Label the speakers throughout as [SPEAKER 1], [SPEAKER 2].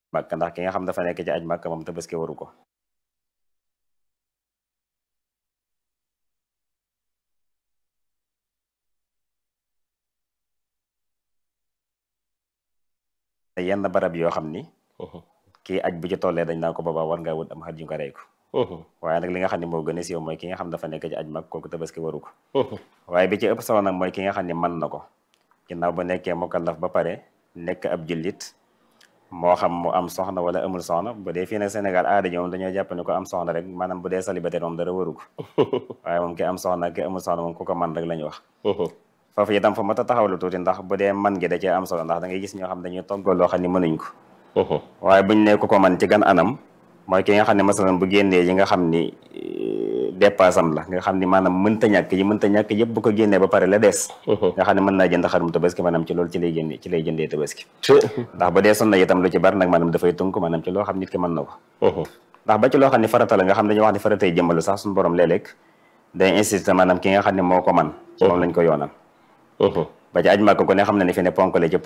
[SPEAKER 1] Màkka ndax ki nga xam dafa nekk ci aj Màkka moom tabaski waru ko. yenn barab yoo xam ni kii aj bu ci tollee dañ naa ko boobaa war ngaa wut am xar ju nga rey ko. waaye nag li nga xam ne moo gën a siiw mooy ki nga xam dafa nekk ci aj Màkka kooku tabaski waru ko. waaye bi ci ëpp solo nag mooy ki nga xam ne mën na ko ginnaaw ba nekkee mukallaf ba pare nekk ab jullit moo xam mu am soxna wala amul soxna bu dee fii nag Sénégal aada ji moom dañoo jàpp ne ko am soxna rek maanaam bu dee célibataire moom dara waru ko waaye moom ki am soxna ki amul soxna moom ku ko man rek la ñu wax. foofu itam fa mat a taxawlu tuuti ndax bu dee man gi da cee am solo ndax da ngay gis ñoo xam dañuy toggoo loo xam ne mënuñ ko. waaye buñ ne ku ko man ci gan anam mooy ki nga xam ne masalan bu génnee yi nga xam ni dépassam la nga xam ni maanaam mënta ñàkk yëpp bu ko génnee ba pare la des nga xam ne mën naa jënd xarum tabaski maanaam ci loolu ci lay jëndee tabaski ndax ba dee sunna itam lu ci bari nag maanaam dafay tënk maanaam ci loo xam nit ki mën na ko ndax ba ci loo xam ne farata la nga xam dañuy wax ni faratay jëmbalu sax suñu borom léeg-léeg day insisté maanaam ki nga xam ne moo ko man ci moom lañ ko yoonal ba ci aj Màkka ko ne xam na ne fi ne ponk la ci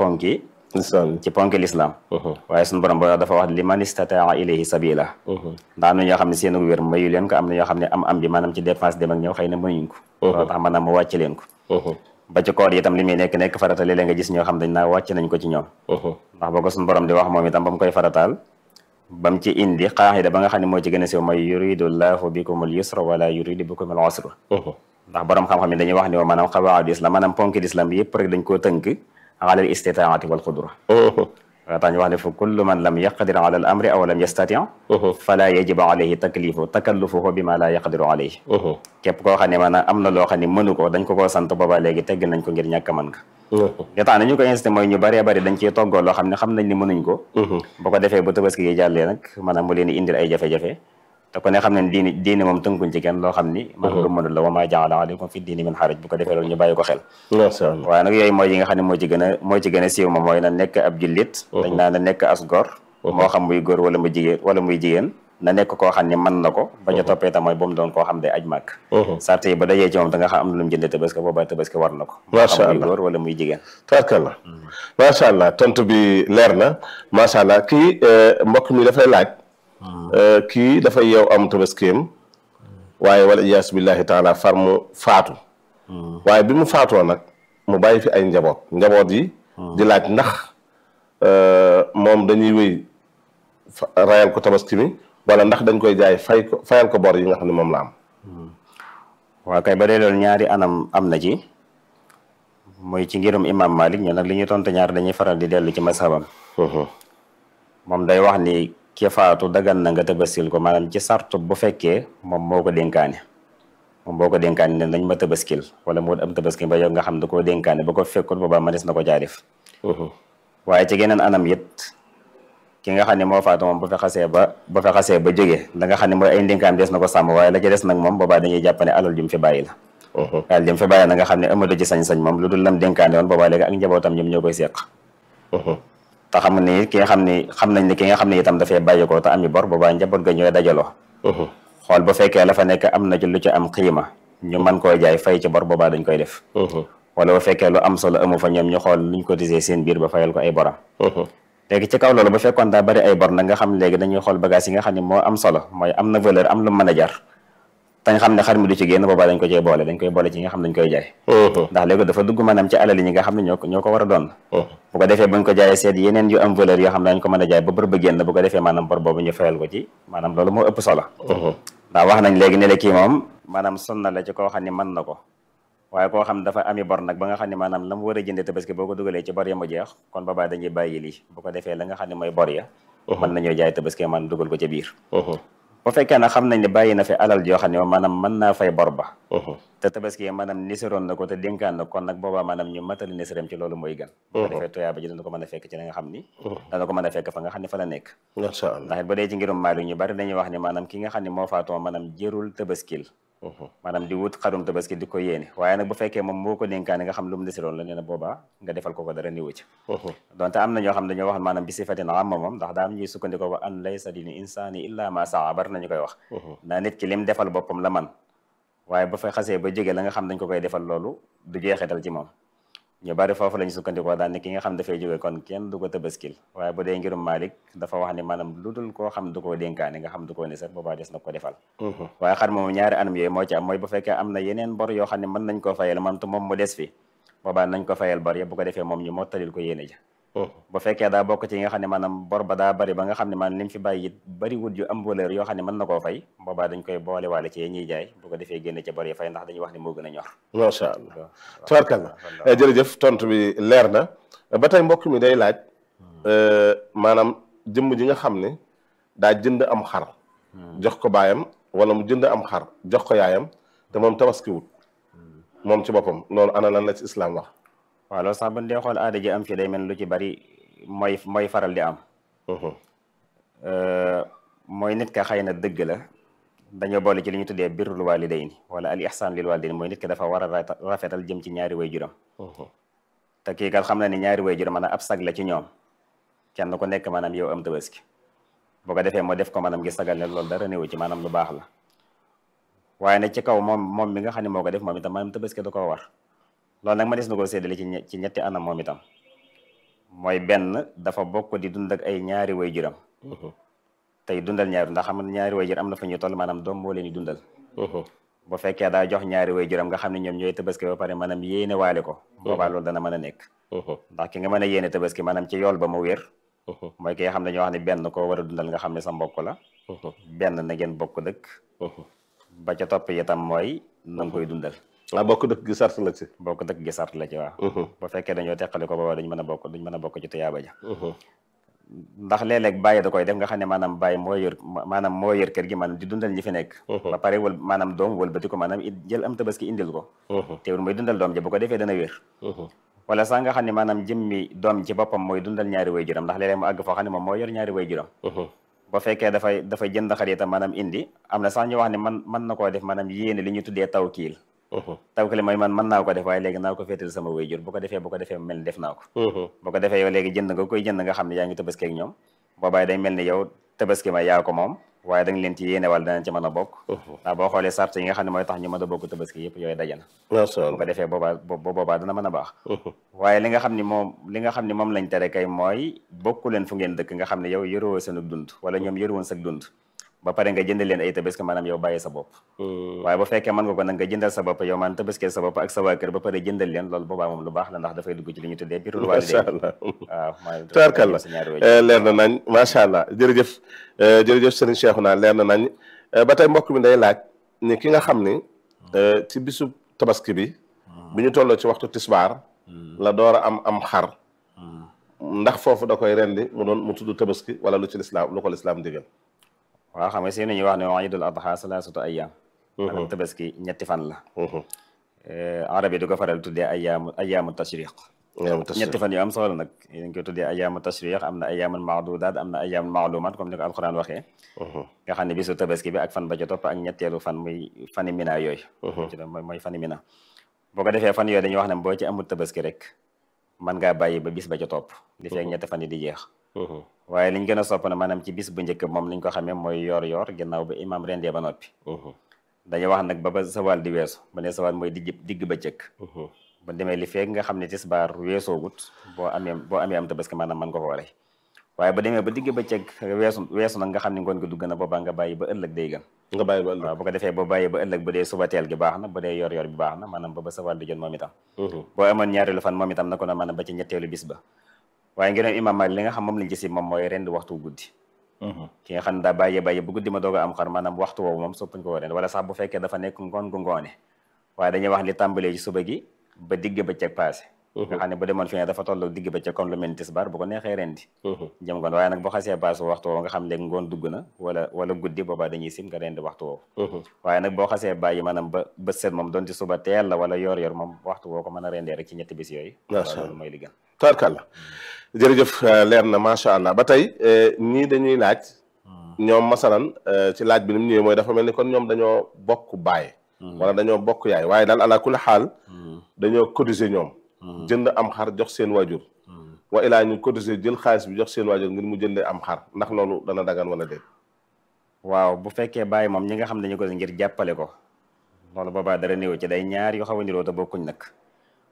[SPEAKER 1] ponki l'islam waaye suñu borom ba dafa wax li man istataa ilayhi sabila ndax am na ñoo xam ne seen wér mayu leen ko am na ñoo xam ne am bi maanaam ci dépense dem ak ñëw xëy na mënuñ ko loolu tax maanaam mu wàcc leen ko ba ci koor itam li muy nekk farata léeg-léeg nga gis ñoo xam dañ naa wàcc nañ ko ci ñoom ndax boo ko suñu borom di wax moom itam ba mu koy farataal ba mu ci indi xaaxida ba nga xam ne moo ci gën a siiw mooy yuridu llahu bikumul yusra wala yuridu bikumul usra ndax borom xam-xam yi dañuy wax ne maanaam xawaadu islam maanaam ponki l'islam bi yëpp rek dañ koo tënk alal istitaati wal qudra tax ñu wax ne fa kullu man lam yaqdir ala al amri aw lam yastati fala yajibu alayhi takallufuhu bima la yaqdiru alayhi képp koo xam ne maanaam am na loo xam ne mënu ko dañ ko koo sant boobaa léegi tegg nañ ko ngir ñàkk a mën nga li tax na ñu ko insisté mooy ñu bëree bëri dañ ciy toggoo loo xam ne xam nañ ni mënuñ ko bu ko defee bu tabaski yi jàllee nag maanaam mu leen di indil ay jafe-jafe te ko ne xam ne diini moom tënkuñ ci kenn loo xam ni man lu mënul la wa maa jaala aleykum fi diini min xaraj bu ko defee loolu ñu bàyyi ko xel waaye nag yooyu mooy yi nga xam ne moo ci gën a siiw ma mooy na nekk ab jullit dañ naa na nekk as gor moo xam muy góor wala muy jigéen na nekk koo xam ne mën na ko ba ca toppee tam mooy ba mu doon koo xam day aj màkk sart yi ba dajee ci moom da nga xam am na lu mu jëndee tabaski boobaa tabaski war na ko moo xam muy góor wala muy jigéen
[SPEAKER 2] tabarkalla macha allah tontu bi leer na macha allah kii mbokk mi dafay laaj kii dafay yow am tabaskeem waaye wala iyaas billahi taala far mu faatu waaye bi mu faatoo nag mu bàyyi fi ay njaboot yi di laaj ndax moom dañuy wéy rayal ko tabaski mi wala ndax dañ koy jaay fayal ko bor yi nga xam ne moom la am
[SPEAKER 1] waaw kay ba dee loolu ñaari anam am na ci muy ci ngirum imam Malik ñu nag li ñuy tontu ñaar dañuy faral di dellu ci mashabam moom day wax ni ki faatu dagan na nga tabaskil ko maanaam ci sartu bu fekkee moom moo ko dénkaane ne nañ ma tabaskil wala mu am tabaski ba yow nga xam da koo dénkaane ba ko fekkul boobaa manis na ko caa def waaye ci geneen anam it ki nga xam ne moo faatu moom bu fa xasee ba jógee la nga xam ne mooy ay ndénkaan des na ko sàmm waaye la ci des nag moom boobaa dañuy jàpp ne alal jum fi bàyyi la alal jum fi bàyyi na nga xam ne amatu ci sañ-sañ moom lu dul lam dénkaane woon boobaa léegi ak njabootam ñoom ñoo koy seq te xam ni ki nga xam ne xam nañ ne ki nga xam ne itam dafay bàyyi ko te ami bor boobaa njaboot ga ñooy dajaloo xool bu fekkee la fa nekk am na ci lu ci am xiima ñu mën koo jaay fay ci bor boobaa dañ koy def wala bu fekkee lu am solo amu fa ñoom ñu xool luñ cotiser seen biir ba fayal ko ay boram léegi ci kaw loolu bu fekkoon daa bari ay bor nag nga xam léegi dañuy xool bagage yi nga xam ne moo am solo mooy am na valeur am lu mën a jar tañ xam ne xar mi du ci génn boobaa dañ ko cee boole dañ koy boole ci nga xam ne dañ koy jaay ndax léegi dafa dugg maanaam ci alal yi ñi nga xam ne ñoo ko war a doon bu ko defee buñ ko jaayee seet yeneen yu am valeur yoo xam ne dañ ko mën a jaay ba bër ba génn bu ko defee maanaam bor boobu ñu fayal ko ci maanaam loolu moo ëpp solo ndax wax nañ léegi ne la kii moom maanaam sunna la ci koo xam ne mën na ko waaye koo xam dafa ami bor nag ba nga xam ne maanaam la mu war a jëndee tabaski boo ko dugalee ci bor ya mu jeex kon boobaa dañuy bàyyi lii bu ko defee la nga xam ne mooy bor ya mën nañoo jaay tabaski man dugal ko ca biir bu fekkee nag xam nañ ne bàyyi na fi alal joo xam ne maanaam mën naa fay bor ba te tabaski maanaam nisiroon na ko te dénkaan na kon nag boobaa maanaam ñu matali nisiram ci loolu mooy gën bu ko defee tuyaaba ji dana ko mën a fekk ci la nga xam ni dana ko mën a fekk fa nga xam ne fa la nekk ndax it ba dee ci ngirum Maalik ñu bari dañuy wax ne maanaam ki nga xam ne moo faatoo maanaam jërul tabaskil maanaam di wut xarum tabaski di ko yéene waaye nag bu fekkee moom moo ko dénkaane nga xam lu mu desiroon la nee na boobaa nga defal ko dara niwu ci donte am na ñoo xam dañoo wax maanaam bi sifatin amma moom ndax daa am ñuy sukkandikoo wa an laysa lil insani illa ma saa bar nañu koy wax naa nit ki lim defal boppam la man waaye ba fa xasee ba jógee la nga xam dañ ko koy defal loolu du jeexital ci moom ñu bari foofu lañu sukkandikoo daan ne ki nga xam dafay jóge kon kenn du ko tabaskil waaye bu dee ngirum Malik dafa wax ni maanaam lu dul koo xam du koo dénkaane nga xam du koo ne sax boobaa des na ko defal waaye xar moom ñaari anam yooyu moo ci am mooy bu fekkee am na yeneen bor yoo xam ne mën nañ koo fayal man te moom mu des fi boobaa nañ ko fayal bor ya bu ko defee moom ñu mottalil ko yéene ja bu fekkee daa bokk ci yi nga xam ne maanaam bor ba daa bari ba nga xam ne maanaam li mu fi bàyyi it bari wut yu am valeur yoo xam ne mën na koo fay boobaa dañ koy boole waale ci ñuy jaay bu ko defee génne ca bor ya fay ndax dañuy wax ne moo gën a ñor
[SPEAKER 2] macha allah tabarkalla jërëjëf tontu bi leer na ba tey mbokk mi day laaj maanaam jëmm ji nga xam ne daa jënd am xar jox ko baayam wala mu jënd am xar jox ko yaayam te moom tabaskiwut moom ci boppam loolu ana lan la ci islam wax
[SPEAKER 1] waaw loolu sax ban dee xool aada ji am fi day mel lu ci bari mooy faral di am mooy nit ka xëy na dëgg la dañoo boole ci li ñu tuddee birrul walidayni wala al ihsan lil walidayni mooy nit ki dafa war a rafetal jëm ci ñaari waajuram te kii kat xam na ni ñaari waajuram maanaam ab sag la ci ñoom kenn ku nekk maanaam yow am tabaski bu ko defee moo def ko maanaam gi sagal ne loolu dara néew ci maanaam lu baax la waaye nag ci kaw moom mi nga xam ne moo ko def moom itam maanaam tabaski da koo war loolu nag ma des na koo séddale ci ñetti anam moom itam mooy benn dafa bokk di dund ak ay ñaari waajuram tey dundal ñaari ndax xam ne ñaari waajur am na fa ñuy toll maanaam doom moo leen di dundal bu fekkee daa jox ñaari waajuram nga xam ne ñoom ñooy tabaski ba pare maanaam yéene waale ko boobaa loolu dana mën a nekk ndax ki nga mën a yéene tabaski maanaam ci yool ba mu wér mooy ki nga xam ne ñoo xam ne benn koo war a dundal nga xam ne sa mbokk la benn na ngeen bokk dëkk ba ca topp itam mooy na nga koy dundal
[SPEAKER 2] bokk dëkk gi sart la ci
[SPEAKER 1] bokk dëkk gi sart la ci waaw bu fekkee dañoo teqale ko booba duñ mën a bokk ci tuyaaba ja ndax léeg-léeg bàyyi da koy def nga xam ne maanaam bàyyi moo yor kër gi maanaam di dundal ñi fi nekk ba pare maanaam doom wëlbati ko maanaam jël am tabaski indil ko teewul mooy dundal doom ji bu ko defee dana wér wala sax nga xam ne maanaam jëmmi doom ci boppam mooy dundal ñaari waajuram ndax léeg-léeg mu àgg foo xam ne moom moo yor ñaari waajuram bu fekkee dafay jënd xar itam maanaam indi am na sax ñu wax ne mën na koo def maanaam yéene li ñu tuddee tawkiil tawkiil mooy man mën naa ko def waaye léegi naa ko féetal sama waajur bu ko defee mel ni def naa ko bu ko defee yow léegi jënd nga koy jënd nga xam ne yaa ngi tabaski ak ñoom boobaay day mel ni yow tabaski ma yaa ko moom waaye da nga leen ci yéene wala danañ ci mën a bokk ndax boo xoolee sart yi nga xam ne mooy tax ñu mën a bokk tabaski yëpp yooyu dajana bu ko defee boobaa dana mën a baax waaye li nga xam ni moom lañ tere kay mooy bokku leen fu ngeen dëkk nga xam ne yow yoroo seenug dund wala ñoom yorowoon sag dund ba pare nga jënd leen ay tabaski maanaam yow bàyyi sa bopp waaye bu fekkee mën nga ko nag nga jëndal sa bopp yow maanaam tabaski sa bopp ak sa waa kër ba pare jëndal leen loolu boobaa moom lu baax la ndax dafay dugg ci li ñu tuddee birrul waalidayni waaw
[SPEAKER 2] tabarkalla leer na nañ macha allah jërëjëf sëriñ Cheikhouna leer na nañ ba tey mbokk mi day laaj ni ki nga xam ni ci bisu tabaski bi ñu tolloo ci waxtu tisbaar la door a am xar ndax foofu da koy rendi mu tudd tabaski wala lu ko lislaam digal
[SPEAKER 1] waaw xam nga si ñuy wax ne iidul adha salaasatu ayyaam maanaam tabaski ñetti fan la arab yi di ko faral tuddee ayyaamu tashriq ñetti fan yu am solo nag dañ koy tuddee ayyaamu tashriq am na ayyaamul maadudaat am na ayyaamul maalumaat comme ni ko alquran waxee nga xam ne bisu tabaski bi ak fan ba ca topp ak ñetteelu fan muy fani mina yooyu ci mooy fani mina boo ko defee fan yooyu dañuy wax ne boo ci amul tabaski rek mën ngaa bàyyi ba bis ba ca topp li fekk ñetti fan yi di jeex waaye liñ gën a sopp na maanaam ci bis bu njëkk moom liñ ko xamee mooy yor ginnaaw ba imaam rendee ba noppi dañuy wax nag ba sawal di weesu ba ne sawal mooy digg bëccëg bu demee li feeg nga xam ne tisbaar weesoogut boo amee am tabaski maanaam mën ko ko rey waaye ba demee ba digg bëccëg weesu nag nga xam ne ngoon gi dugg na boobaa nga bàyyi ba ëllëg day gën waaw bu ko defee boo bàyyi ba ëllëg bu dee suba teel gi baax na bu dee yor bi baax na maanaam ba sawal di jot moom itam boo amoon ñaareelu fan moom itam na ko na maanaam ba ci ñetteelu bis ba waaye ngir imaam Maalik li nga xam moom lañ ci si moom mooy rend waxtu guddi ki nga xam ne daa bàyyi bu guddi ma doog a am xar maanaam waxtu woowu moom soppuñ ko rend wala sax bu fekkee dafa nekk ngoon gu ngoone waaye dañuy wax li tàmbalee ci suba gi ba digg bëccëg passé nga xam ne bu demoon fi ne dafa toll digg bëccëg comme lu mel ni tisbaar bu ko neexee rendi jëm ngoon waaye nag boo xasee passé waxtu woowu nga xam léegi ngoon dugg na wala guddi boobaa dañuy sim nga rendi waxtu woowu waaye nag boo xasee bàyyi maanaam ba bët set moom doon ci suba teel la wala yor moom waxtu woo ko mën a rendee rek ci ñetti bis yooyu loolu mooy li gën
[SPEAKER 2] tabarkalla jërëjëf leer na macha allah ba tey ñii dañuy laaj ñoom masalan ci laaj bi ni mu ñëwee mooy dafa mel ni kon ñoom dañoo bokk baay wala dañoo bokk yaay waaye daal ala kulli xaal dañoo cotiser ñoom jënd am xar jox seen waajur wa ilaa ñu cotiser jël xaalis bi jox seen waajur ngir mu jëndee am xar ndax loolu dana dagan wala déet
[SPEAKER 1] waaw bu fekkee bàyyi moom ñi nga xam dañu ko ngir jàppale ko loolu boobaa dara néew ci day ñaar yu xaw a niroo te bokkuñ nag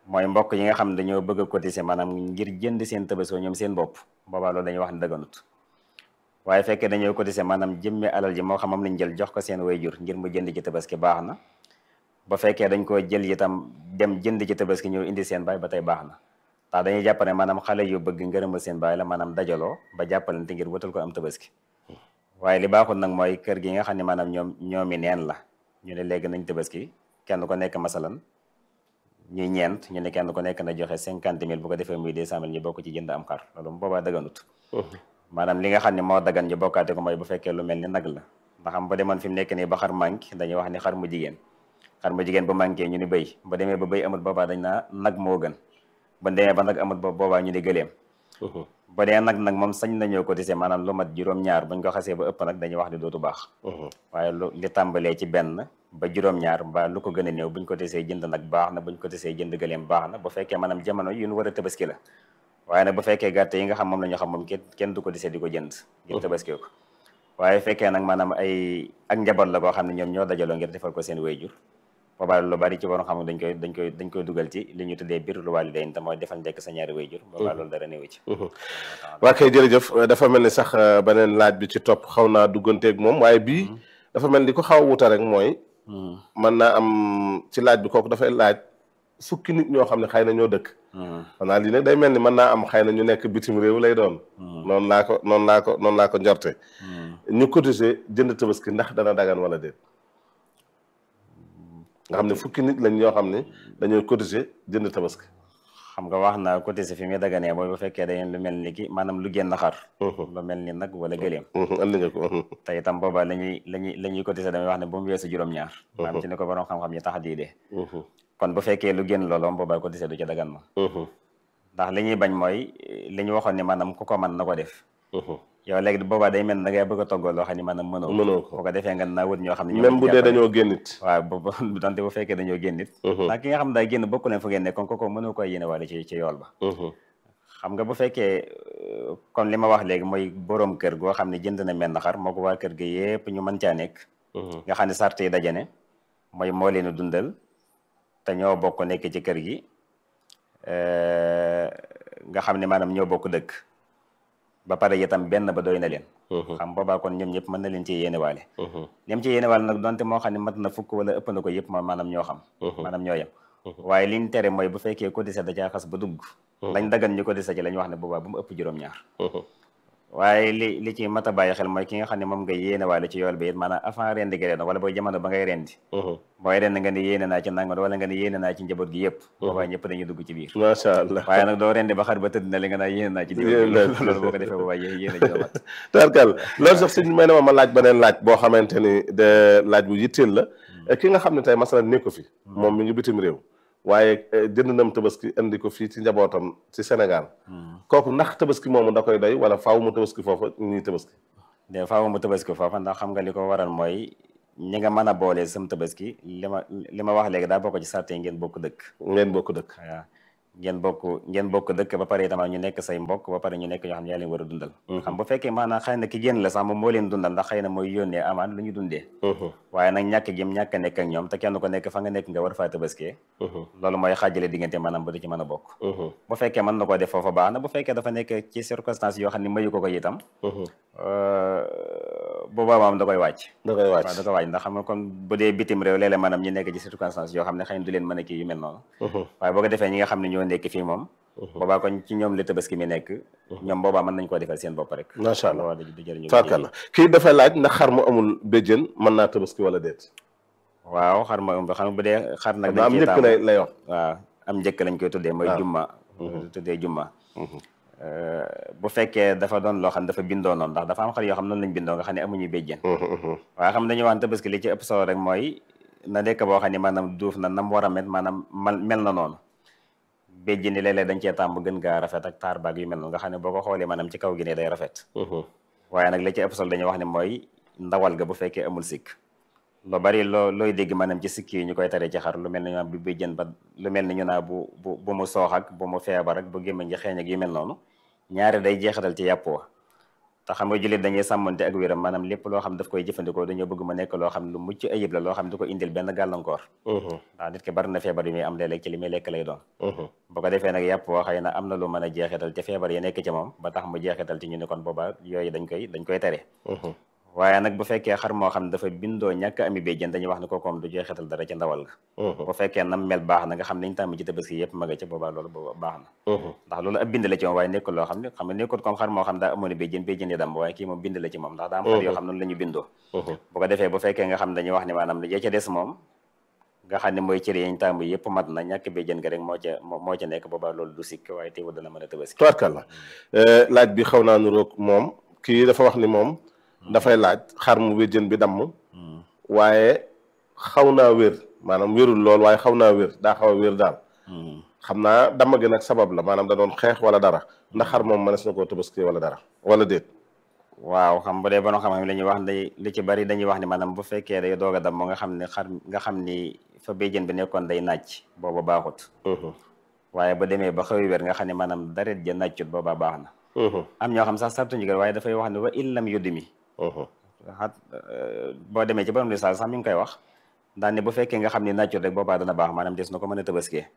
[SPEAKER 1] mooy mbokk yi nga xam ne dañoo bëgg a cotiser maanaam ngir jënd seen tabaski ñoom seen bopp boobaa loolu dañuy wax ne dëgganut waaye fekkee dañoo cotiser maanaam jëmme alal ji moo xam moom lañ jël jox ko seen wayjur ngir mu jënd ci tabaski baax na ba fekkee dañ koo jël itam dem jënd ci tabaski ñëw indi seen baay ba tey baax na ndax dañuy jàpp ne maanaam xale yu bëgg ngërëmal seen baay la maanaam dajaloo ba jàppalante ngir wutal ko am tabaski waaye li baaxul nag mooy kër gi nga xam ne maanaam ñoomi neen la ñu ne léegi nañ tabaski kenn ko nekk masalan ñuy ñeent ñu ne kenn ku nekk na joxe 50 000 bu ko defee muy 200 000 ñu bokk ci jënd am xar loolu mu boobaa daganut maanaam li nga xam ne moo dagan ñu bokkaate ko mooy bu fekkee lu mel ni nag la ndax xam ba demoon fi mu nekk nii ba xar manqué dañuy wax ni xar mu jigéen bu manqué ñu ni bëy ba demee ba bëy amut boobaa dañ naa nag moo gën ba demee ba nag amut boobaa ñu ni gëleem ba dee nag moom sañ nañoo cotiser maanaam lu mat juróom-ñaar buñ ko xasee ba ëpp nag dañuy wax ni dootu baax waaye li tàmbalee ci benn ba juróom-ñaar mbaa lu ko gën a néew buñ cotiser jënd nag baax na buñ cotiser jënd gëleem baax na bu fekkee maanaam jamono yu ñu war a tabaski la waaye nag bu fekkee gàtt yi nga xam moom la ñu xam moom kenn du cotiser di ko jënd ngir tabaski ko waaye fekkee nag maanaam ak njaboot la koo xam ne ñoom ñoo dajaloo ngir defal ko seen wayjur boobaa lu bari ci borom xam dañ koy dugal ci li ñu tuddee birrul waalidayn te mooy defal njëkk sa ñaari wayjur boobaa loolu dara néewu ci
[SPEAKER 2] waa kay jërëjëf dafa mel ni sax beneen laaj bi ci topp xaw naa dugganteeg moom waaye bii dafa mel ni ko xaw a wuta rek mooy mën naa am ci laaj bi kooku dafay laaj fukki nit ñoo xam ne xëy na ñoo dëkk xanaa lii nag day mel ni mën naa am xëy na ñu nekk bitim réew lay doon noonu laa ko njorte ñu cotiser jënd tabaski ndax dana dagan wala déet nga xam ne fukki nit lañ ñoo xam ne dañoo cotiser jënd tabaski
[SPEAKER 1] xam nga wax naa cotiser fi muy daganee mooy bu fekkee dañeen lu mel ni ki maanaam lu génn xar lu mel ni nag wala gëléem
[SPEAKER 2] andi nga ko
[SPEAKER 1] te itam boobaa la ñuy cotiser damay wax ne bu mu weesu juróom-ñaar maanaam ci ne ko borom xam-xam yi tax diidee kon bu fekkee lu génn loolu boobaa cotiser du ci dagan ma ndax li ñuy bañ mooy li ñu waxoon ne maanaam ku ko mën na ko def yow léegi boobaa day mel da ngay bëgg a toggoo loo xam ne maanaam mënoo ko bu ko defee nga naa wut ñoo xam ne
[SPEAKER 2] même bu dee dañoo génnit
[SPEAKER 1] waaw donte bu fekkee dañoo génnit ndax ki nga xam ne daay génn bokku leen fu ngeen ne kon kooku mënoo koy yéene wàlle ci yool ba xam nga bu fekkee comme li ma wax léegi mooy borom kër goo xam ne jënd na menn xar moo ko waa kër gi yëpp ñu mën caa nekk nga xam ne sart yi dajane mooy moo leen dundal te ñoo bokk nekk ci kër gi nga xam ne maanaam ñoo bokk dëkk ba pare itam benn ba doy na leen xam boobaa kon ñoom ñëpp mën na leen ci yéenewaale lim ci yéenewaale nag donte moo xam ne mat na fukk wala ëpp na ko yëpp maanaam ñoo xam maanaam ñoo yem waaye liñ tere mooy bu fekkee cotiser da caa xas ba dugg lañ dagan ñu cotiser ci la ñu wax ne boobaa bu mu ëpp juróom-ñaar waaye li ci mat a bàyyi xel mooy ki nga xam ne moom nga yéenewaale ci yool bi it maanaam avant rendi gi wala booy jamono ba ngay rendi booy rend nga ne yéene naa ci nangam wala nga ne yéene naa ci njaboot gi yëpp boobaa ñëpp dañuy dugg ci biir
[SPEAKER 2] macha allah
[SPEAKER 1] waaye nag doo rendi ba xar ba tëdd na li nga naa yéene naa ci loolu boo ko defee boobaa yéene ji mat
[SPEAKER 2] tarkal loolu sax suñ may ne ma laaj beneen laaj boo xamante ni de laaj bu yitteel la ki nga xam ne tey masalan nekk ko fi moom mi ngi bitim réew waaye jënd nam tabaski indi ko fii ci njabootam ci Sénégal kooku ndax tabaski moomu da koy doy wala faaw mu tabaski foofa ñuy tabaski
[SPEAKER 1] de faaw mu tabaski foofa ndax xam nga li ko waral mooy ñi nga mën a boole sam tabaski li ma wax léegi daa bokk ci sarte ngeen bokk dëkk waaw ngeen bokk dëkk ba pare itam ñu nekk say mbokk ba pare ñu nekk ñoo xam ne yaa leen war a dundal xam bu fekkee maanaam xëy na ki génn la sax moom moo leen dundal ndax xëy na mooy yónnee amaan lu ñu dundee waaye nag ñàkk gim ñàkk a nekk ak ñoom te kenn ko nekk fa nga nekk nga war faa tabaskee loolu mooy xaajale diggante maanaam ba du ci mën a bokk bu fekkee mën na koo def foofa baax na bu fekkee dafa nekk ci circonstance yoo xam ne mayu ko itam boobaa moom da koy wàcc waaw da koy wàcc ndax xam nga kon bu dee bitim réew léeg-léeg maanaam ñu nekk ci circonstance yoo xam ne xëy na du leen mën a kii yu mel noonu waaye boo ko defee ñi nga xam ne ñoo nekk fii moom boobaa kon ci ñoom la tabaski mi nekk ñoom boobaa mën nañ koo defal seen bopp rek
[SPEAKER 2] macha allah
[SPEAKER 1] du jëriñu
[SPEAKER 2] fakalla kii dafay laaj ndax xar mu amul béjjën mën naa tabaski wala déet
[SPEAKER 1] waaw xar ma xam nga bu dee xar nag
[SPEAKER 2] am njëkk lay wax
[SPEAKER 1] waaw am njëkk lañ koy tuddee mooy jumma tuddee jumma bu fekkee dafa doon loo xam ne dafa bindoo noonu ndax dafa am xar yoo xam noonu lañ bindoo nga xam ne amuñu béjjën waaye xam dañuy wax tabaski li ci ëpp solo rek mooy na nekk boo xam ne maanaam duuf na nam war a mel maanaam mel na noonu béjjën ni léeg-léeg dañ cee tàmm gën gaa rafet ak taar baag yu mel noonu nga xam ne boo ko xoolee maanaam ci kaw gi ne day rafet waaye nag li ci ëpp solo dañuy wax ne mooy ndawal ga bu fekkee amul sikk lu bari looy dégg maanaam ci sikki yi ñu koy taree ci xar lu mel ni ñu naan bu béjjën ba lu mel ni ñu naa bu mu soox ak bu mu feebar ak bu gémmiñ ji xeeñ ak yu mel noonu ñaari day jeexatal ci yàpp wa te xam nga jullit dañuy sàmmante ak wéram maanaam lépp loo xam daf koy jëfandikoo dañoo bëgg ma nekk loo xam lu mucc ayib la loo xam du ko indil benn gàllankoor ndax nit ki bari na feebar yu muy am léeg-léeg ci li muy lekk lay doon bu ko defee nag yàpp woo xëy na am na lu mën a jeexital ca feebar yi nekk ci moom ba tax mu jeexital ci ñu ne kon boobaa yooyu dañ koy tere waaye nag bu fekkee xar moo xam dafa bindoo ñàkk ami béjjén dañuy wax ne ko comme du jeexital dara ci ndawal ga bu fekkee nam mel baax na nga xam ne ñu tàmm ci tabaski yëpp ma nga ca boobaa loolu booba baax na ndax loolu ab bind la ci moom waaye nekkul loo xam ne xam ne nekkul comme xar moo xam daa amoon béjjén yi dam waaye kii moom bind la ci moom ndax daa am xar yoo xam noonu la ñu bindoo bu ko defee bu fekkee nga xam dañuy wax ne maanaam ya ca des moom nga xam ne mooy cër yi ñu tàmm yëpp mat na ñàkk béjjén ga rek moo ca nekk boobaa loolu du sikk waaye teewul dana mën a tabaski
[SPEAKER 2] tubaarkàlla laaj bi xaw naa nuroog moom kii dafa wax ni moom dafay laaj xar mu béjjén bi damm waaye xaw naa wér maanaam wérul lool waaye xaw naa wér daa xaw a wér daal xam naa damm gi nag sabab la maanaam da doon xeex wala dara ndax xar moom mënees na koo tabaski wala dara wala déet
[SPEAKER 1] waaw xam bu dee borom xam-xam la ñuy wax day li ci bari dañuy wax ni maanaam bu fekkee day doog a damm nga xam ne xar nga xam ni fa béjjén bi nekkoon day nàcc booba baaxut waaye ba demee ba xaw a wér nga xam ne maanaam daret ja nàccut booba baax na am ñoo xam sax sartu njëgal waaye dafay wax ne wa illam yudmi boo demee ci borom li sax mi ngi koy wax daan ne bu fekkee nga xam ne nàccut rek boobaa dana baax maanaam des na ko mën a tabaskee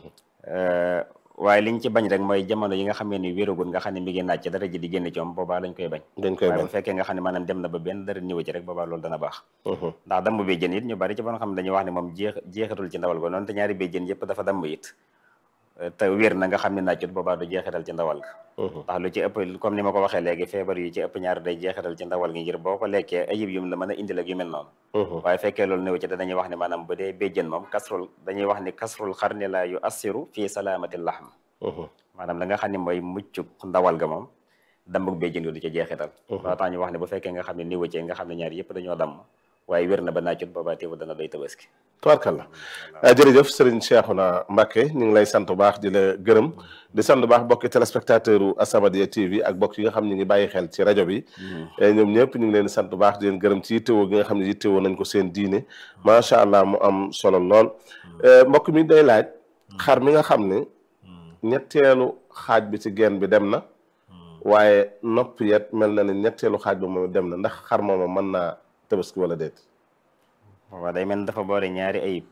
[SPEAKER 1] waaye liñ ci bañ rek mooy jamono yi nga xam ne wéragul nga xam ne mi ngi nàcc dara ji di génn ci moom boobaa lañ koy bañ waaye bu fekkee nga xam ne maanaam dem na ba benn dara niwa ci rek boobaa loolu dana baax ndax damm béjjén it ñu bari ci borom xam ne dañuy wax ne moom jeexitul ci ndawal ga noonu te ñaari béjjén yëpp dafa damm it te wér na nga xam ne nàccut boobaa du jeexital ci ndawal ga ndax lu ci ëpp comme ni ma ko waxee léegi feebar yu ci ëpp ñaar day jeexital ci ndawal gi ngir boo ko lekkee ayib yum la mën a indil ak yu mel noonu waaye fekkee loolu néew ci te dañuy wax ne maanaam bu dee béjjén moom dañuy wax ni kasrul xarni la yu assiru fii salaamati lahm maanaam la nga xam ne mooy muccuk ndawal ga moom dammuk béjjén yu du ci jeexital loo tax ñu wax ne bu fekkee nga xam ne néew ci nga xam ne ñaar yëpp dañoo damm waaye wér na ba nàccut boobaa teewul dana doy tabaski
[SPEAKER 2] tubaarkàlla jërëjëf Serigne Cheikhouna Mbacké ñu ngi lay sant bu baax di la gërëm di sant bu baax bokki téléspectateur u As-Samadiyya TV ak bokk yi nga xam ne ñu ngi bàyyi xel ci rajo bi ñoom ñëpp ñu ngi leen di sant bu baax di leen gërëm ci yittewoo gi nga xam ne yittewoo nañ ko seen diine macha allah mu am solo lool mbokk mi day laaj xar mi nga xam ne ñetteelu xaaj bi ci genn bi dem na waaye nopp yet mel na ne ñetteelu xaaj bi moom dem na ndax xar mooma mën naa tabaski wala déet
[SPEAKER 1] waaw day mel dafa boole ñaari ayib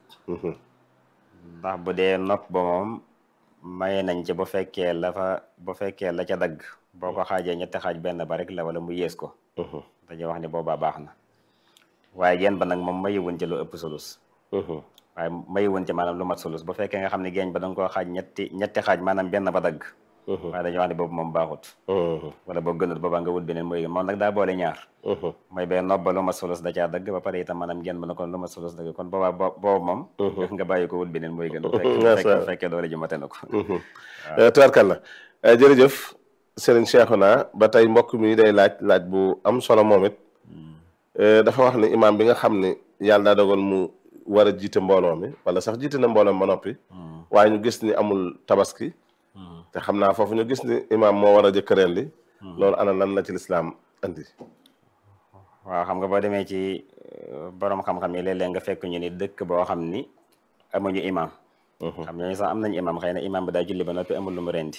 [SPEAKER 1] ndax bu dee nopp ba moom maye nañ ci bu fekkee la ca dagg boo ko xaajee ñetti xaaj benn ba rek la wala mu yées ko dañuy wax ni boobaa baax na waaye genn ba nag moom mayiwuñ ci lu ëpp sulus waaye mayiwuñ ci maanaam lu mat sulus bu fekkee nga xam ne geeñ ba danga koo xaaj ñetti xaaj maanaam benn ba dagg waaye dañuy wax ne boobu moom baaxut wala boo gënut boobaa nga wut beneen mooy gën moom nag daa boole ñaar mooy bee nopp ba lu mat sulus da caa dagg ba pare itam maanaam genn ba na kon lu mat sulus dagg kon boobaa boobu moom nga bàyyi ko wut beneen mooy gën bu fekkee doole ji mate na ko
[SPEAKER 2] tubaarkàlla jërëjëf Serigne Cheikhouna ba tey mbokk mi day laaj bu am solo moom it dafa wax ne imaam bi nga xam ne yàlla daa dogal mu war a jiite mbooloo mi wala sax jiite na mbooloo ba noppi waaye ñu gis ni amul tabaski te xam naa foofu ñu gis ni imaam moo war a jëkkëreel li loolu ana lan la ci lislaam andi
[SPEAKER 1] waaw xam nga boo demee ci borom xam-xam yi léeg-léeg nga fekk ñu ni dëkk boo xam ni amuñu imaam xam ñooñu sax am nañu imaam xëy na imaam bi daa julli ba noppi amul lu mu rendi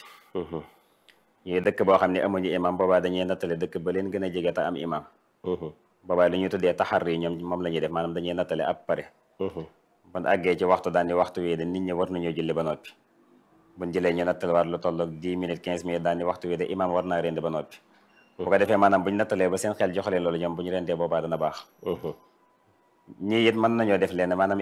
[SPEAKER 1] ñuy dëkk boo xam ne amuñu imaam boobaa dañuy nattale dëkk ba leen gën a jege te am imaam boobaa li ñuy tuddee taxar yi ñoom moom la ñuy def maanaam dañuy nattale ab pare ban àggee ci waxtu daal ni waxtu wi de nit ñi war nañoo julli ba noppi buñ jëlee ñu nattale waat lu tolloog 10 minutes 15 minutes daal ni waxtu wi de imaam war naa rendi ba noppi bu ko defee maanaam buñ nattalee ba seen xel joxalee loolu ñoom bu ñu rendee boobaa dana baax ñii it mën nañoo def leen maanaam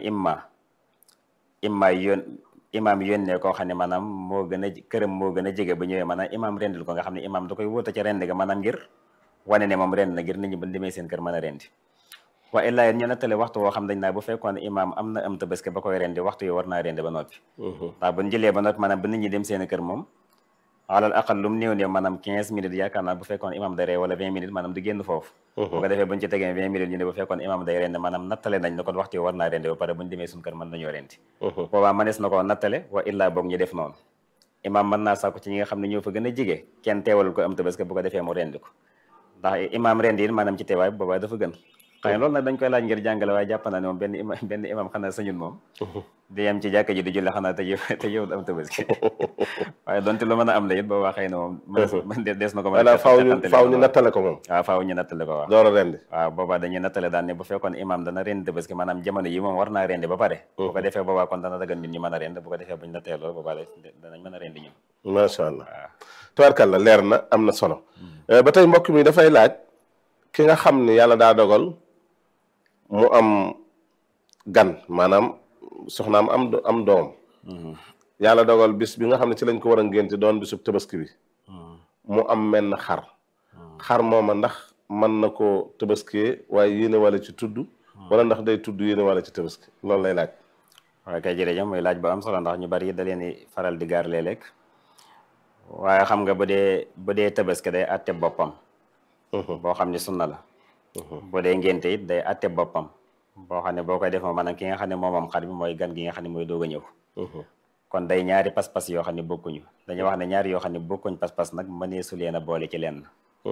[SPEAKER 1] imaam yónnee koo xam ne maanaam moo gën a këram moo gën a jege bu ñëwee maanaam imaam rendil ko nga xam ne imaam da koy wóota ca rend ga maanaam ngir wane ne moom rend na ngir nit ñi buñ demee seen kër mën a rendi waa illaa yéen ñu nattale waxtu woo xam dañ naa bu fekkoon imaam am na am tabaski ba koy rendi waxtu yi war naa rendi ba noppi ndax buñ jëlee ba noppi maanaam ba nit ñi dem seen kër moom alal aqal lu mu néew ne maanaam 15 minutes yaakaar naa bu fekkoon imaam day ree wala 20 minutes maanaam du génn foofu bu ko defee buñ ci tegee 20 minutes ñu ne bu fekkoon imaam day rendi maanaam nattale nañ ne kon waxtu yi war naa rendi ba pare buñ demee suñu kër mën nañoo rendi boobaa mënees na ko nattale wa illaa boog ñu def noonu imaam mën naa sàkku ci ñi nga xam ne ñoo fa gën a jige kenn teewalul ko am tabaski bu ko defee mu rendi ko ndax imaam rendi it maanaam ci teewaay boobaa dafa gën xëy na loolu nag dañ koy laaj ngir jàngale waaye jàpp naa ne moom benn imam xanaa sañun moom di yem ci jàkka ji di julli xanaa te yow am tabaski waaye donte lu mën a am la it boobaa xëy na moom man des na ko mën a
[SPEAKER 2] faaw ñu nattale ko moom
[SPEAKER 1] waaw faaw ñu nattale ko waaw
[SPEAKER 2] door a rendi
[SPEAKER 1] waaw boobaa dañuy nattale daan ne bu fekkoon imam dana rendi tabaski maanaam jamono yi moom war naa rendi ba pare bu ko defee boobaa kon dana dagan ñun ñu mën a rend bu ko defee buñ nattee loolu boobaa danañ mën a rendi ñun
[SPEAKER 2] macha allah tubaarkàlla leer na am na solo ba tey mbokk mi dafay laaj ki nga xam ni yàlla daa dogal mu am gan maanaam soxnaam am doom yàlla dogal bis bi nga xam ne ci lañ ko war a ngénte doon bisub tabaski bi mu am menn xar mooma ndax mën na ko tabaskiyee waaye yéene wala ci tudd wala ndax day tudd yéene wala ci tabaski loolu lay laaj
[SPEAKER 1] waaye kay jërëjëf muy laaj bu am solo ndax ñu bari da leen di faral di gaar léeg-léeg waaye xam nga bu dee tabaski day atte boppam boo xam ne sunna la bu dee ngénte it day atte boppam boo xam ne boo koy def moom maanaam ki nga xam ne moom xar bi mooy gan gi nga xam ne mooy doog a ñëw kon day ñaari pas-pas yoo xam ne bokkuñu dañuy wax ne ñaari yoo xam ne bokkuñ pas-pas nag mëneesu leen a boole ci lenn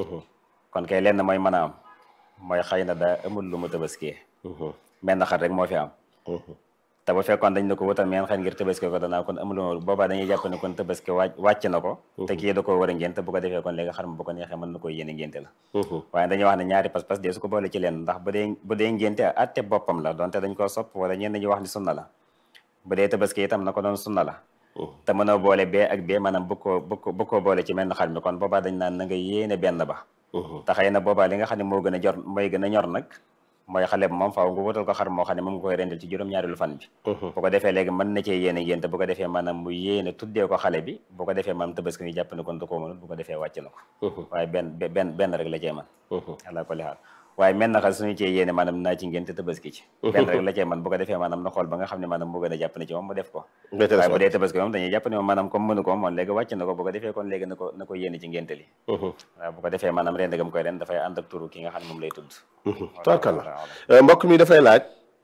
[SPEAKER 1] kon kay lenn mooy mën a am mooy xëy na daa amul lu mu tabaskiyee menn xar rek moo fi am te bu fekkoon dañ na ko wutal meen xel ngir tabaski ko danaa kon amul boobaa dañuy jàpp ne kon tabaski wàcc na ko te kii da koo war a ngénte bu ko defee kon léegi xar ma bu ko neexee mën na koy yéene ngénte la waaye dañuy wax ne ñaari pas-pas dee su ko boole ci leen ndax bu dee ngénte atte boppam la donte dañ koo sopp wala ñenn ñi wax ni sunna la bu dee tabaski itam na ko doon sunna la te mën a boole bee ak bee maanaam bu ko boole ci menn xar mi kon boobaa dañ naan na nga yéene benn ba te xëy na boobaa li nga xam ne moo gën a mooy gën a ñor nag mooy xale bi moom faaw nga wutal ko xar moo xam ne moom nga koy rendil ci juróom-ñaareelu fan bi bu ko defee léegi mën na cee yéene ngénte bu ko defee maanaam mu yéene tuddee ko xale bi bu ko defee maanaam tabaski ñu jàpp ne kon da koo mënul bu ko defee wàcc na ko waaye benn rek la cee man àla ko li xaal waaye mel na xal suñu cee yéene maanaam naa ci ngénte tabaski ci benn rek la cee man bu ko defee maanaam na xool ba nga xam ne maanaam moo gën a jàpp ne ci moom mu def ko waaye bu dee tabaski moom dañuy jàpp ne moom maanaam comme mënu ko moom léegi wàcc na ko bu ko defee kon léegi na ko yéene ci ngénte li waaw bu ko defee maanaam rend gam koy ren dafay ànd ak turu ki nga xam ne moom lay tudd
[SPEAKER 2] tabarkalla mbokk mi dafay laaj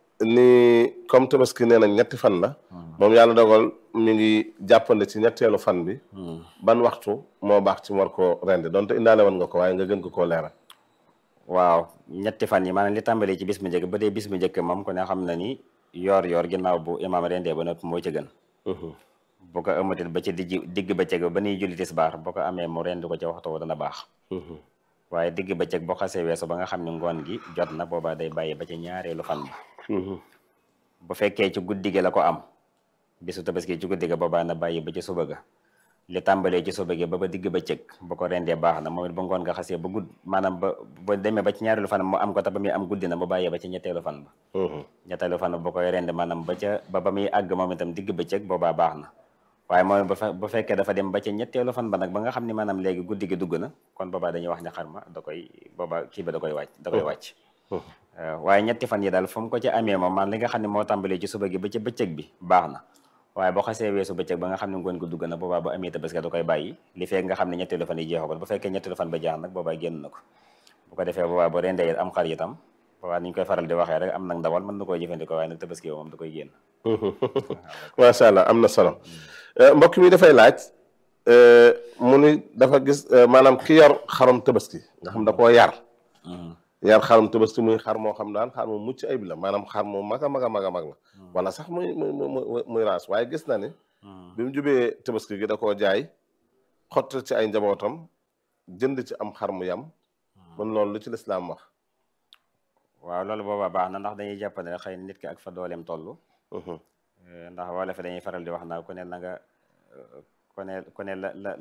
[SPEAKER 2] ni comme tabaski nee na ñetti fan la moom yàlla dogal mi ngi jàppande ci ñetteelu fan bi ban waxtu moo baax ci war koo rende donte indaale woon nga ko waaye nga gën ko koo leeral
[SPEAKER 1] waaw ñetti fan yi maanaam li tàmbalee ci bis bu njëkk ba dee bis bu njëkk moom ku ne xam na ni yoor ginnaaw bu imaam rendee ba noppi moo ci gën bu ko ëmmatit ba ci digg bëccëg ba nuy julli tisbaar boo ko amee mu rend ko ca waxtu wa dana baax waaye digg bëccëg boo xasee weesu ba nga xam ne ngoon gi jot na boobaa day bàyyi ba ci ñaareelu fan ba bu fekkee ci guddi gi la ko am bisu tabaski ci guddi ga boobaa na bàyyi ba ci suba ga li tàmbalee ci suba gi ba digg bëccëg bu ko rendee baax na moom it ba ngoon nga xasee ba gudd maanaam ba demee ba ci ñaareelu fan mu am ko te ba muy am guddi na mu bàyyee ba ci ñetteelu fan ba ñetteelu fan ba koy rende maanaam ba muy àgg moom itam digg bëccëg boobaa baax na waaye moom bu fekkee dafa dem ba ci ñetteelu fan ba nag ba nga xam ne maanaam léegi guddi gi dugg na kon boobaa dañuy wax ne xar ma boobaa kii ba da koy wàcc waaye ñetti fan yi daal fu mu ko ci amee moom man li nga xam ne moo tàmbalee ci suba gi ba ci bëccëg bi baax na waaye boo xasee weesu bëccëg ba nga xam ne ngoon ko dugg na boobaa bu amee tabaski da koy bàyyi li fekk nga xam ne ñetteelu fan yi jeexagul bu fekkee ñetteelu fan ba jeex nag boobaa génn na ko bu ko defee boobaa bu rendee am xar itam boobaa ni ñu koy faral di waxee rek am nag ndawal mën na koy jëfandikoo waaye nag tabaski moom da koy génn
[SPEAKER 2] macha allah am na solo mbokk mi dafay laaj mu ni dafa gis maanaam ki yor xarum tabaski nga xam da koo yar xarum tabaski muy xar moo xam daan xar mu mucc ayib la maanaam xar mu mag a mag la wala sax muy raas waaye gis na ni bi mu jubee tabaski gi da koo jaay xottal ci ay njabootam jënd ci am xar mu yam man loolu lu ci lislaam wax
[SPEAKER 1] waaw loolu boobaa baax na ndax dañuy jàpp ne xëy na nit ki ak fa dooleem toll ndax wala fi dañuy faral di wax naa ku ne la nga ku ne la